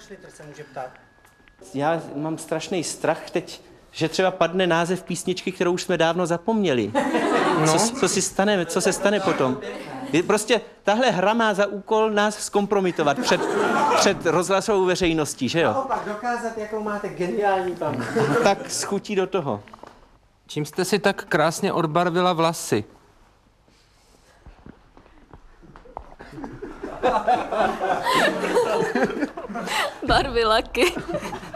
Petr se může ptát. Já mám strašný strach teď, že třeba padne název písničky, kterou už jsme dávno zapomněli. No. Co se stane potom? Prostě tahle hra má za úkol nás zkompromitovat před rozhlasovou veřejností, že jo? Naopak dokázat, jakou máte geniální paměť. Tak schutí do toho. Čím jste si tak krásně odbarvila vlasy? Barvy laky.